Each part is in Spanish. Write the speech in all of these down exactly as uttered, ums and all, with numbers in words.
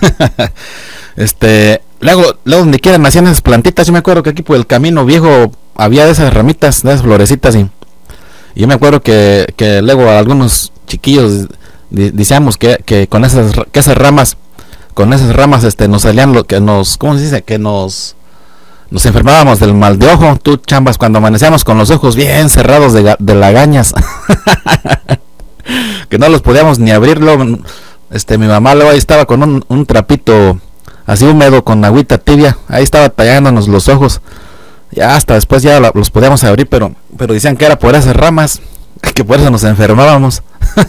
este, luego, luego donde quiera nacían esas plantitas. Yo me acuerdo que aquí por el camino viejo había de esas ramitas, de esas florecitas, y, y yo me acuerdo que, que luego algunos chiquillos decíamos que, que con esas, que esas ramas, con esas ramas este nos salían lo que nos, ¿cómo se dice? Que nos nos enfermábamos del mal de ojo. Tú, Chambas, cuando amanecíamos con los ojos bien cerrados de, de lagañas, que no los podíamos ni abrirlo. Este, mi mamá luego ahí estaba con un, un trapito así húmedo con agüita tibia, ahí estaba tallándonos los ojos. Ya hasta después ya los podíamos abrir, pero pero decían que era por esas ramas, que por eso nos enfermábamos.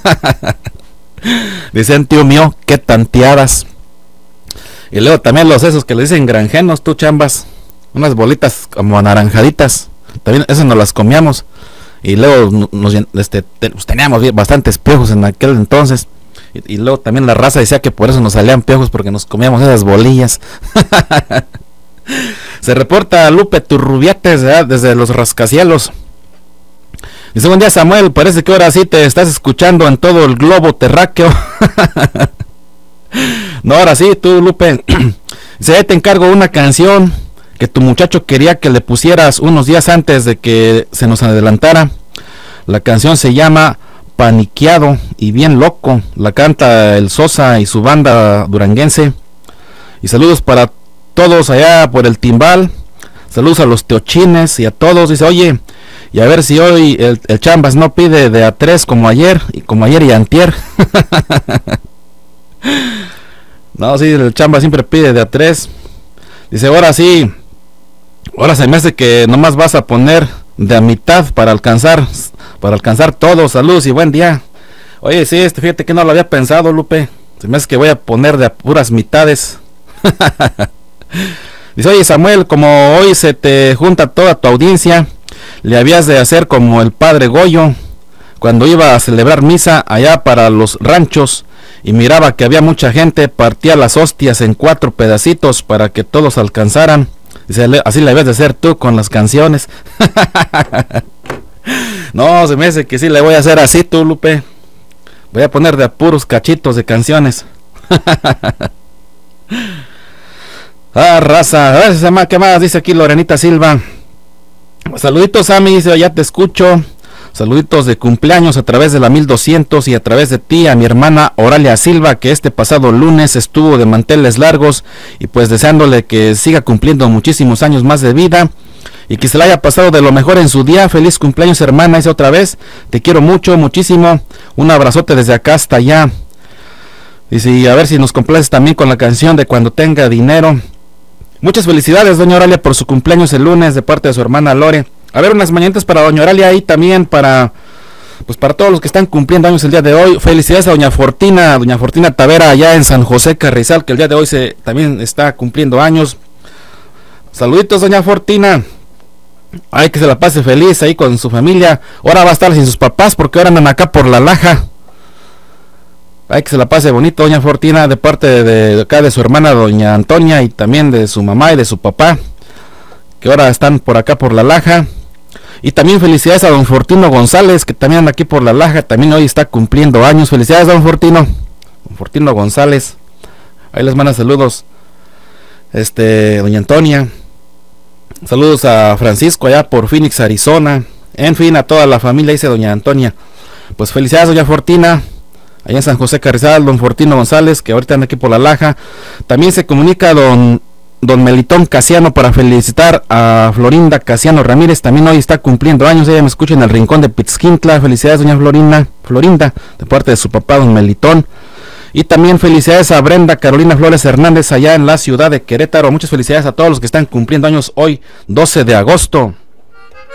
Decían, tío mío, qué tanteadas. Y luego también los esos que le dicen granjenos, tú, Chambas, unas bolitas como anaranjaditas, también esas nos las comíamos. Y luego nos, este, pues teníamos bastantes piojos en aquel entonces. Y, y luego también la raza decía que por eso nos salían piojos, porque nos comíamos esas bolillas. Se reporta Lupe Turrubiates, ¿verdad?, desde los rascacielos. Dice, buen día, Samuel, parece que ahora sí te estás escuchando en todo el globo terráqueo. No, ahora sí, tú, Lupe. Dice, ahí te encargo una canción que tu muchacho quería que le pusieras unos días antes de que se nos adelantara. La canción se llama Paniqueado y bien loco. La canta el Sosa y su banda duranguense. Y saludos para todos allá por el Timbal. Saludos a los teochines y a todos. Dice, oye, y a ver si hoy el, el Chambas no pide de a tres como ayer, y como ayer y antier. No, sí, el Chambas siempre pide de a tres. Dice, ahora sí, ahora se me hace que nomás vas a poner de a mitad para alcanzar, para alcanzar todo. Saludos y buen día. Oye, sí, este, fíjate que no lo había pensado, Lupe. Se me hace que voy a poner de a puras mitades. Dice, oye, Samuel, como hoy se te junta toda tu audiencia, le habías de hacer como el padre Goyo, cuando iba a celebrar misa allá para los ranchos y miraba que había mucha gente, partía las hostias en cuatro pedacitos para que todos alcanzaran. Dice, así le habías de hacer tú con las canciones. No, se me hace que sí le voy a hacer así, tú, Lupe. Voy a poner de a puros cachitos de canciones. Ah, raza. A ver, ¿qué más dice aquí Lorenita Silva? Saluditos, Sammy, dice, ya te escucho. Saluditos de cumpleaños a través de la mil doscientos y a través de ti a mi hermana Oralia Silva, que este pasado lunes estuvo de manteles largos, y pues deseándole que siga cumpliendo muchísimos años más de vida y que se le haya pasado de lo mejor en su día. Feliz cumpleaños, hermana, dice otra vez. Te quiero mucho, muchísimo. Un abrazote desde acá hasta allá. Dice, y a ver si nos complaces también con la canción de Cuando tenga dinero. Muchas felicidades, doña Oralia, por su cumpleaños el lunes de parte de su hermana Lore. A ver, unas mañanitas para doña Oralia y también para, pues para todos los que están cumpliendo años el día de hoy. Felicidades a doña Fortina, doña Fortina Tavera allá en San José Carrizal, que el día de hoy se también está cumpliendo años. Saluditos, doña Fortina. Ay, que se la pase feliz ahí con su familia. Ahora va a estar sin sus papás porque ahora andan acá por la Laja. Ay, que se la pase bonito, doña Fortina, de parte de, de acá de su hermana doña Antonia y también de su mamá y de su papá, que ahora están por acá por la Laja. Y también felicidades a don Fortino González, que también anda aquí por la Laja, también hoy está cumpliendo años. Felicidades, don Fortino, don Fortino González. Ahí les manda saludos este doña Antonia. Saludos a Francisco allá por Phoenix, Arizona. En fin, a toda la familia, dice doña Antonia. Pues felicidades, doña Fortina, allá en San José Carrizal, don Fortino González, que ahorita anda aquí por la Laja. También se comunica don Don Melitón Casiano para felicitar a Florinda Casiano Ramírez, también hoy está cumpliendo años. Ella me escucha en el rincón de Pitzquintla. Felicidades, doña Florinda, Florinda, de parte de su papá, don Melitón. Y también felicidades a Brenda Carolina Flores Hernández allá en la ciudad de Querétaro. Muchas felicidades a todos los que están cumpliendo años hoy, doce de agosto.